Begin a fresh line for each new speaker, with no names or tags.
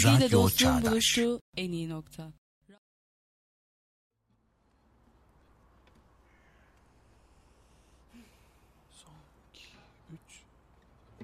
Bir de
Radyo
dostluğun
Çağdaş.
buluştuğu en iyi nokta.